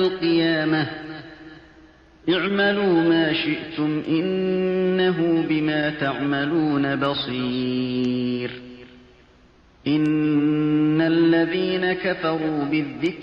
القيامة اعملوا ما شئتم إنه بما تعملون بصير. إن الذين كفروا بالذكر